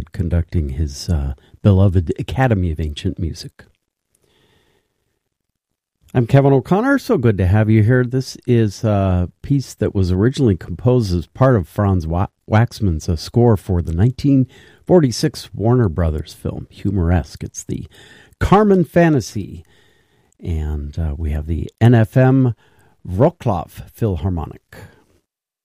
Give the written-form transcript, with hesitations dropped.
Hollywood conducting his beloved Academy of Ancient Music. I'm Kevin O'Connor. So good to have you here. This is a piece that was originally composed as part of Franz Waxman's score for the 1946 Warner Brothers film, Humoresque. It's the Carmen Fantasy, and we have the NFM Wroclaw Philharmonic.